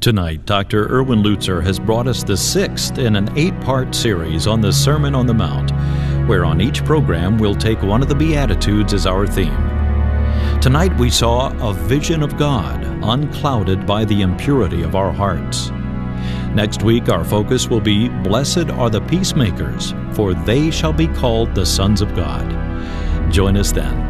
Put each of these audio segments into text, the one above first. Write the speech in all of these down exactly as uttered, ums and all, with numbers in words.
Tonight, Doctor Erwin Lutzer has brought us the sixth in an eight-part series on the Sermon on the Mount, where on each program we'll take one of the Beatitudes as our theme. Tonight we saw a vision of God unclouded by the impurity of our hearts. Next week our focus will be, Blessed are the peacemakers, for they shall be called the sons of God. Join us then.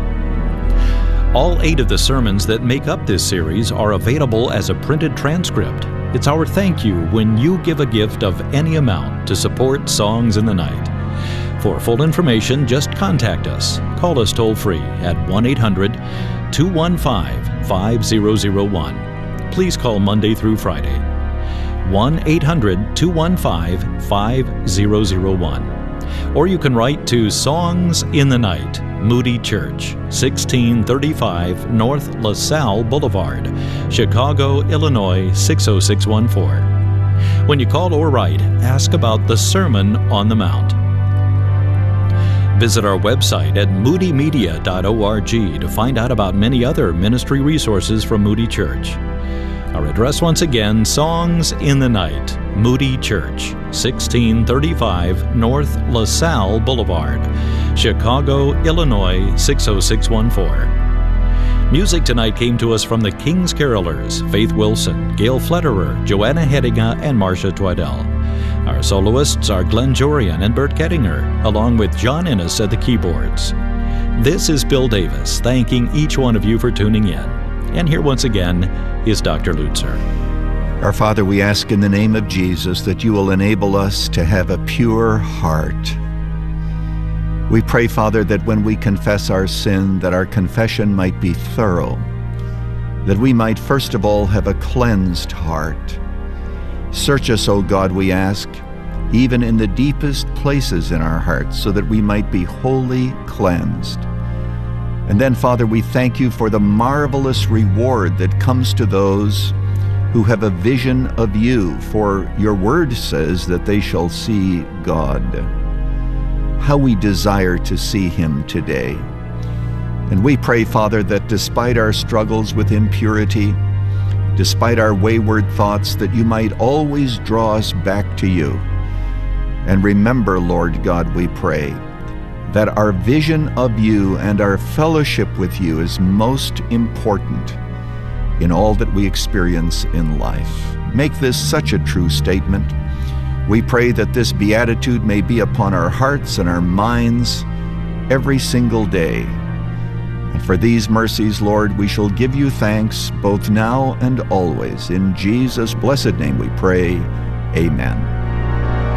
All eight of the sermons that make up this series are available as a printed transcript. It's our thank you when you give a gift of any amount to support Songs in the Night. For full information, just contact us. Call us toll-free at one eight hundred two one five five zero zero one. Please call Monday through Friday. one eight hundred two one five five zero zero one. Or you can write to Songs in the Night, Moody Church, sixteen thirty-five North LaSalle Boulevard, Chicago, Illinois six oh six one four. When you call or write, ask about the Sermon on the Mount. Visit our website at moody media dot org to find out about many other ministry resources from Moody Church. Our address once again, Songs in the Night, Moody Church, sixteen thirty-five North LaSalle Boulevard, Chicago, Illinois six oh six one four. Music tonight came to us from the King's Carolers, Faith Wilson, Gail Fletterer, Joanna Hediga, and Marcia Twaddell. Our soloists are Glenn Jorian and Bert Kettinger, along with John Innes at the keyboards. This is Bill Davis, thanking each one of you for tuning in. And here once again is Doctor Lutzer. Our Father, we ask in the name of Jesus that you will enable us to have a pure heart. We pray, Father, that when we confess our sin, that our confession might be thorough, that we might first of all have a cleansed heart. Search us, O God, we ask, even in the deepest places in our hearts, so that we might be wholly cleansed. And then, Father, we thank you for the marvelous reward that comes to those who have a vision of you, for your word says that they shall see God. How we desire to see him today. And we pray, Father, that despite our struggles with impurity, despite our wayward thoughts, that you might always draw us back to you. And remember, Lord God, we pray, that our vision of you and our fellowship with you is most important in all that we experience in life. Make this such a true statement. We pray that this beatitude may be upon our hearts and our minds every single day. And for these mercies, Lord, we shall give you thanks both now and always. In Jesus' blessed name we pray. Amen.